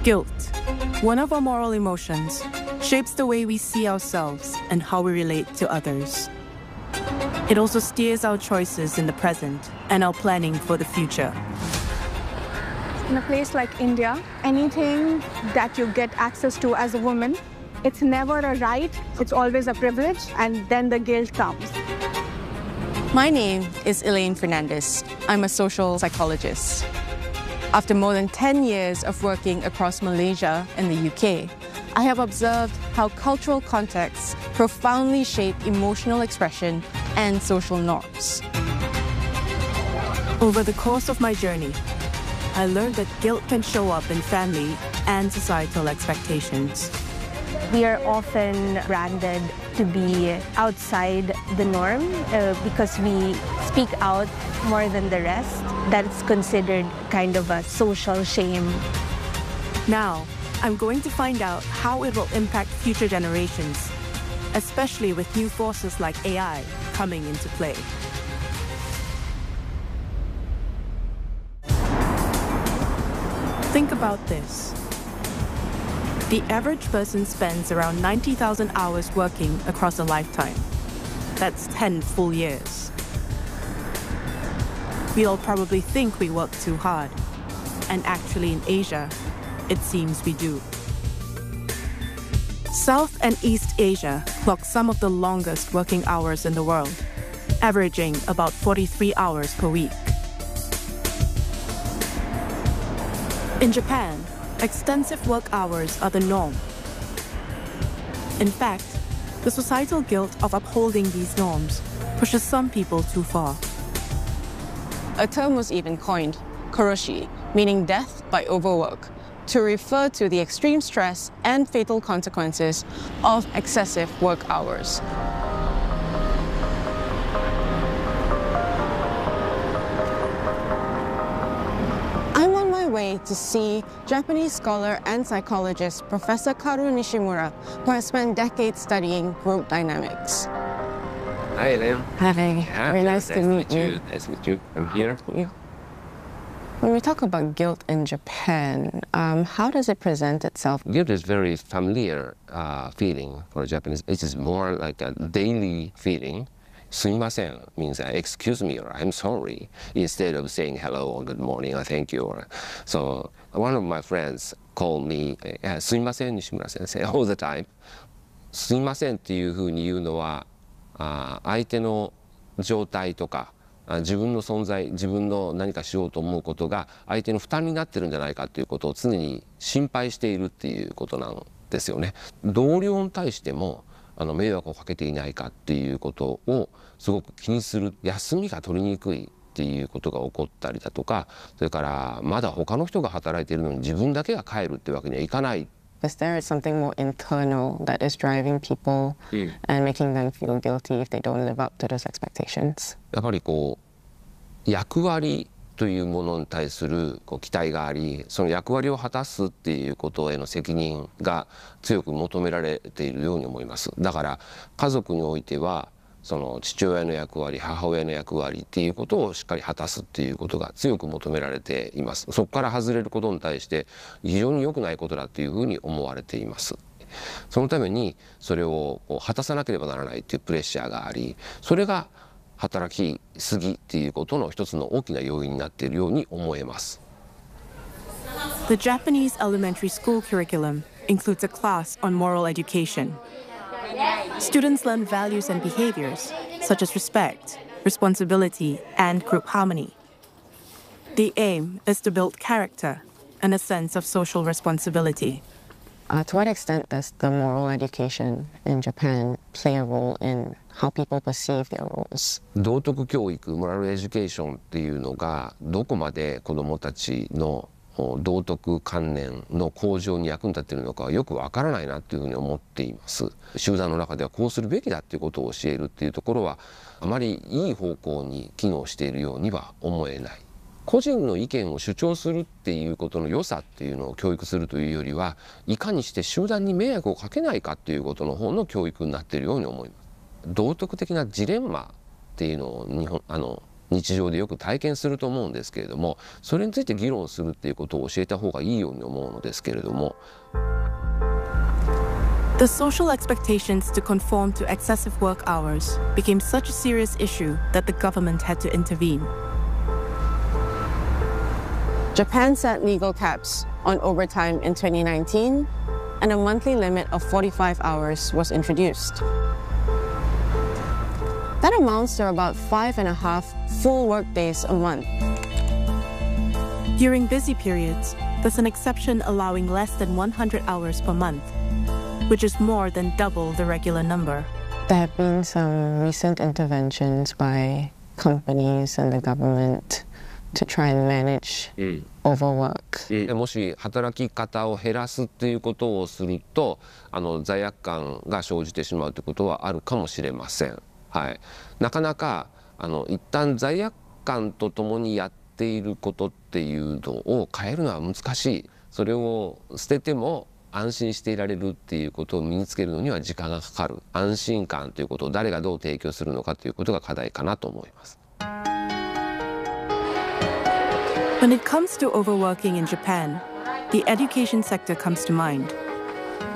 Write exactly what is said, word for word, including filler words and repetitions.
Guilt, one of our moral emotions, shapes the way we see ourselves and how we relate to others. It also steers our choices in the present and our planning for the future. In a place like India, anything that you get access to as a woman, it's never a right, it's always a privilege, and then the guilt comes. My name is Elaine Fernandez. I'm a social psychologist. After more than ten years of working across Malaysia and the U K, I have observed how cultural contexts profoundly shape emotional expression and social norms. Over the course of my journey, I learned that guilt can show up in family and societal expectations. We are often branded to be outside the norm uh, because we speak out more than the rest. That's considered kind of a social shame. Now, I'm going to find out how it will impact future generations, especially with new forces like A I coming into play. Think about this. The average person spends around ninety thousand hours working across a lifetime. That's ten full years. We all probably think we work too hard, and actually in Asia, it seems we do. South and East Asia clock some of the longest working hours in the world, averaging about forty-three hours per week. In Japan, extensive work hours are the norm. In fact, the societal guilt of upholding these norms pushes some people too far. A term was even coined, koroshi, meaning death by overwork, to refer to the extreme stress and fatal consequences of excessive work hours. I'm on my way to see Japanese scholar and psychologist Professor Kaoru Nishimura, who has spent decades studying group dynamics. Hi, Elaine. Hi, Yeah, very nice, nice to meet you. you. Nice to meet you. I'm here. you. When we talk about guilt in Japan, um, how does it present itself? Guilt is very familiar uh, feeling for Japanese. It is more like a daily feeling. Sumimasen means uh, excuse me or I'm sorry, instead of saying hello or good morning or thank you. Or, so one of my friends called me, uh, Sumimasen Nishimura sensei all the time. Sumimasen っていうふうに言うのは、あ相手の状態とか自分の存在、自分の何かしようと思うことが相手の負担になってるんじゃないかということを常に心配しているっていうことなんですよね。同僚に対してもあの迷惑をかけていないかっていうことをすごく気にする。休みが取りにくいっていうことが起こったりだとか、それからまだ他の人が働いているのに自分だけが帰るってわけにはいかない。 Is there something more internal that is driving people and making them feel guilty if they don't live up to those expectations? やっぱりこう役割というものに対するこう期待があり、その役割を果たすっていうことへの責任が強く求められているように思います。だから家族においてはその父親の役割、母親の役割っていうことをしっかり果たすっていうことが強く求められています。そこから外れることに対して非常に良くないことだっていうふうに思われています。そのためにそれを果たさなければならないっていうプレッシャーがあり、それが働きすぎっていうことの一つの大きな要因になっているように思えます。 The Japanese elementary school curriculum includes a class on moral education. Students learn values and behaviors, such as respect, responsibility, and group harmony. The aim is to build character and a sense of social responsibility. Uh, to what extent does the moral education in Japan play a role in how people perceive their roles? 道徳教育、モラルエデュケーションっていうのがどこまで子どもたちの道徳観念の向上に役に立っているのかはよくわからないなというふうに思っています。集団の中ではこうするべきだっていうことを教えるっていうところはあまりいい方向に機能しているようには思えない。個人の意見を主張するっていうことの良さっていうのを教育するというよりは、いかにして集団に迷惑をかけないかっていうことの方の教育になっているように思います。道徳的なジレンマっていうのを日本あの日常でよく体験すると思うんですけれども、それについて議論するっていうことを教えた方がいいように思うのですけれども。 The social expectations to conform to excessive work hours became such a serious issue that the government had to intervene. Japan set legal caps on overtime in twenty nineteen, and a monthly limit of forty-five hours was introduced. That amounts to about five and a half full workdays a month. During busy periods, there's an exception allowing less than one hundred hours per month, which is more than double the regular number. There have been some recent interventions by companies and the government to try and manage overwork. もし働き方を減らすっていうことをすると、あの罪悪感が生じてしまうということはあるかもしれません。はい、なかなかあの一旦罪悪感とともにやっていることっていうのを変えるのは難しい。それを捨てても安心していられるっていうことを身につけるのには時間がかかる。安心感ということを誰がどう提供するのかということが課題かなと思います。 When it comes to overworking in Japan, the education sector comes to mind.